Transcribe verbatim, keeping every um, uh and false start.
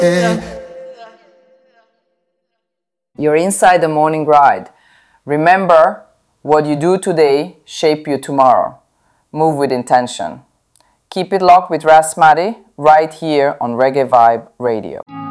You're inside the morning ride. Remember, what you do today shape you tomorrow. Move with intention. Keep it locked with Rasmati right here on Reggae Vibe Radio.